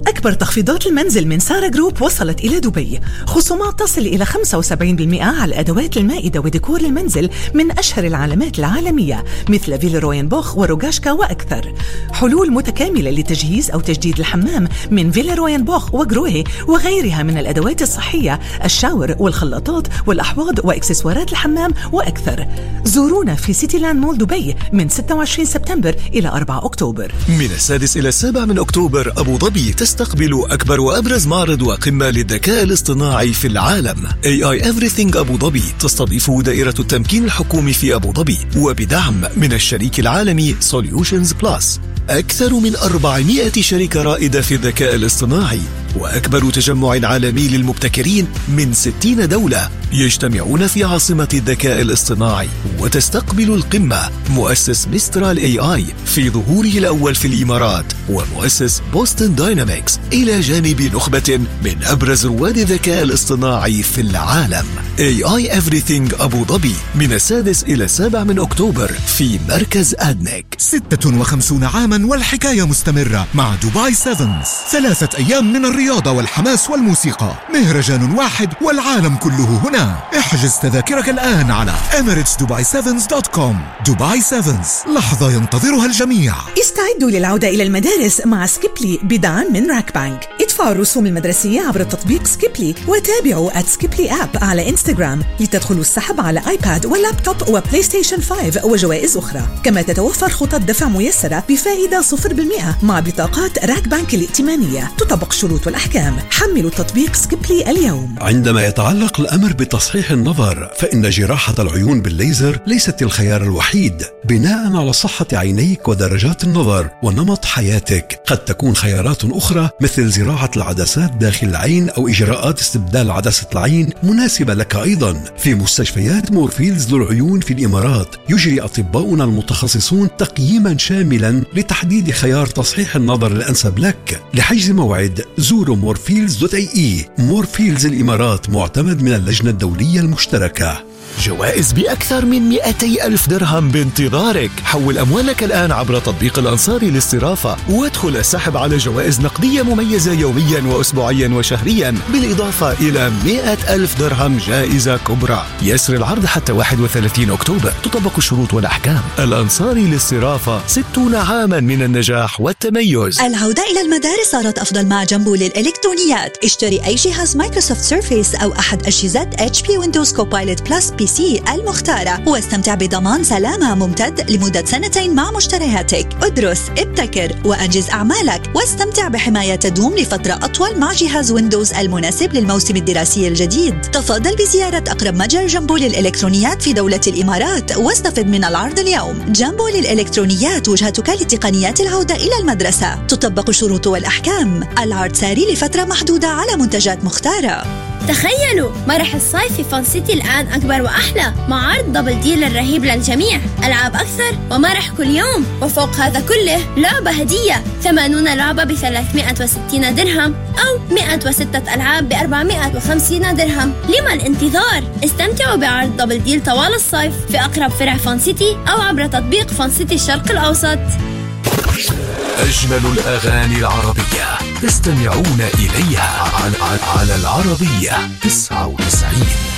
أكبر تخفيضات المنزل من سارة جروب وصلت إلى دبي. خصومات تصل إلى 75% على أدوات المائدة وديكور المنزل من أشهر العلامات العالمية مثل فيلروينبوخ وروغاشكا وأكثر. حلول متكاملة لتجهيز أو تجديد الحمام من فيلروينبوخ وجروهي وغيرها من الأدوات الصحية، الشاور والخلاطات والأحواض وإكسسوارات الحمام وأكثر. زورونا في سيتي لاند مول دبي من 26 سبتمبر إلى 4 أكتوبر. من 6 إلى 7 من أكتوبر أبو ظبي تستقبل أكبر وأبرز معرض وقمة للذكاء الاصطناعي في العالم. AI Everything أبو ظبي تستضيف دائرة التمكين الحكومي في أبو ظبي وبدعم من الشريك العالمي Solutions Plus. أكثر من 400 شركة رائدة في الذكاء الاصطناعي وأكبر تجمع عالمي للمبتكرين من 60 دولة يجتمعون في عاصمة الذكاء الاصطناعي. وتستقبل القمة مؤسس ميسترال AI في ظهوره الأول في الإمارات ومؤسس بوستن داينامكس إلى جانب نخبة من أبرز رواد الذكاء الاصطناعي في العالم. AI Everything أبو ظبي من 6 إلى 7 من أكتوبر في مركز أدنك. 56 عاما والحكاية مستمرة مع دبي سيفنز. 3 أيام من الرياضة والحماس والموسيقى، مهرجان واحد والعالم كله هنا. احجز تذاكرك الآن على emirates-dubai-7s.com. دبي سيفنز، لحظة ينتظرها الجميع. استعدوا للعودة إلى المدارس مع سكيبلي بدعم من راك بانك. ادفعوا الرسوم المدرسية عبر تطبيق سكيبلي وتابعوا @سكيبلي آب على إنستغرام لتدخلوا السحب على آيباد ولابتوب وبلاي ستيشن 5 وجوائز أخرى. كما تتوفر خطط دفع ميسرة بفائدة 0% مع بطاقات راك بانك الائتمانية. تطبق الشروط والأحكام. حملوا تطبيق سكيبلي اليوم. عندما يتعلق الأمر بتصحيح النظر فإن جراحة العيون بالليزر ليست الخيار الوحيد. بناء على صحة عينيك ودرجات النظر ونمط حياتك قد تكون خيارات أخرى مثل زراعة العدسات داخل العين أو إجراءات استبدال عدسة العين مناسبة لك أيضا. في مستشفيات مورفيلز للعيون في الإمارات يجري أطباؤنا المتخصصون تقييما شاملا لتحديد خيار تصحيح النظر الأنسب لك. لحجز موعد زوروا morfields.ae. مورفيلز الإمارات معتمد من اللجنة الدولية المشتركة. جوائز بأكثر من 200,000 درهم بانتظارك. حول أموالك الآن عبر تطبيق الأنصاري للصرافة وادخل السحب على جوائز نقدية مميزة يوميا وأسبوعيا وشهريا، بالإضافة إلى 100,000 درهم جائزة كبرى. يسر العرض حتى 31 أكتوبر. تطبق الشروط والأحكام. الأنصاري للصرافة، 60 عاما من النجاح والتميز. العودة إلى المدارس صارت أفضل مع جنبو للإلكترونيات. اشتري أي جهاز مايكروسوفت سيرفيس أو أحد أجهزة HP ويندوز كوبايلوت بلس PC المختارة واستمتع بضمان سلامة ممتد لمدة 2 مع مشترياتك. ادرس، ابتكر وأنجز أعمالك واستمتع بحماية تدوم لفترة أطول مع جهاز ويندوز المناسب للموسم الدراسي الجديد. تفضل بزيارة أقرب متجر جنبو للإلكترونيات في دولة الإمارات واستفد من العرض اليوم. جنبو للإلكترونيات، وجهتك لتقنيات العودة إلى المدرسة. تطبق الشروط والأحكام. العرض ساري لفترة محدودة على منتجات مختارة. تخيلوا مرح الصيف في فان سيتي الآن أكبر وأحلى مع عرض دبل ديل الرهيب للجميع. ألعاب أكثر ومرح كل يوم، وفوق هذا كله لعبة هدية. 80 لعبة ب360 درهم أو 106 ألعاب ب450 درهم. لما الانتظار؟ استمتعوا بعرض دبل ديل طوال الصيف في أقرب فرع فان سيتي أو عبر تطبيق فان سيتي الشرق الأوسط. أجمل الأغاني العربية تستمعون إليها على العربية 99.